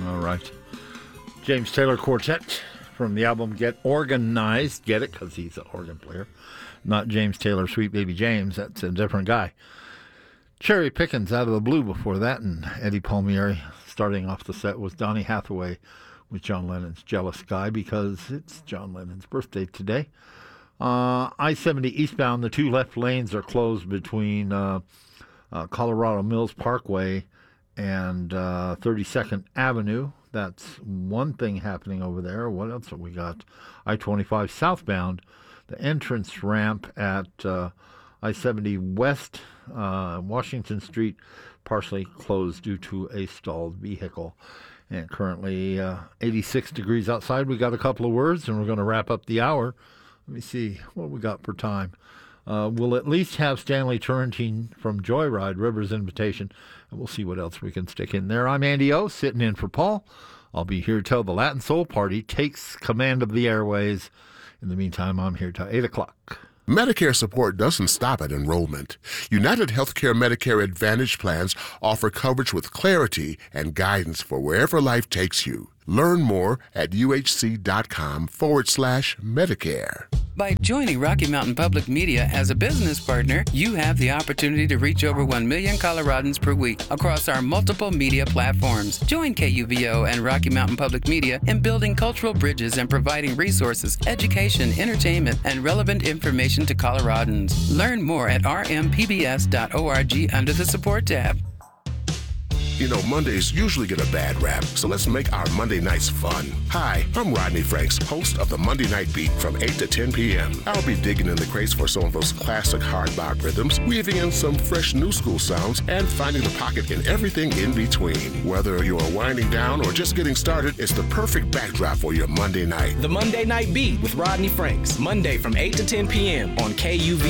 All right. James Taylor Quartet from the album Get Organized. Get it? Because he's an organ player. Not James Taylor, Sweet Baby James. That's a different guy. Cherry Pickens, Out of the Blue before that. And Eddie Palmieri starting off the set was Donny Hathaway with John Lennon's Jealous Guy, because it's John Lennon's birthday today. I-70 eastbound, the two left lanes are closed between Colorado Mills Parkway and 32nd Avenue. That's one thing happening over there. What else have we got? I-25 southbound, the entrance ramp at I-70 west, Washington Street, partially closed due to a stalled vehicle. And currently 86 degrees outside. We got a couple of words, and we're going to wrap up the hour. Let me see what we got for time. We'll at least have Stanley Turrentine from Joyride, River's Invitation, and we'll see what else we can stick in there. I'm Andy O, sitting in for Paul. I'll be here till the Latin Soul Party takes command of the airways. In the meantime, I'm here till 8 o'clock. Medicare support doesn't stop at enrollment. United Healthcare Medicare Advantage plans offer coverage with clarity and guidance for wherever life takes you. Learn more at uhc.com/Medicare. By joining Rocky Mountain Public Media as a business partner, you have the opportunity to reach over 1 million Coloradans per week across our multiple media platforms. Join KUVO and Rocky Mountain Public Media in building cultural bridges and providing resources, education, entertainment, and relevant information to Coloradans. Learn more at rmpbs.org under the Support tab. You know, Mondays usually get a bad rap, so let's make our Monday nights fun. Hi, I'm Rodney Franks, host of the Monday Night Beat from 8 to 10 p.m. I'll be digging in the crates for some of those classic hard bop rhythms, weaving in some fresh new school sounds, and finding the pocket in everything in between. Whether you're winding down or just getting started, it's the perfect backdrop for your Monday night. The Monday Night Beat with Rodney Franks, Monday from 8 to 10 p.m. on KUV.